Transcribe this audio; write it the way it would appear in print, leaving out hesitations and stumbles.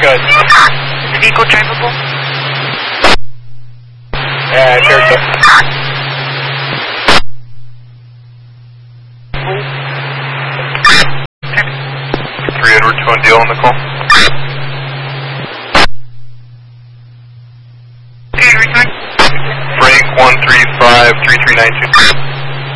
good. Is the vehicle drivable? Yeah, sure. 3 Edward 2 on deal on the call. Okay, return. Frank 135-3392.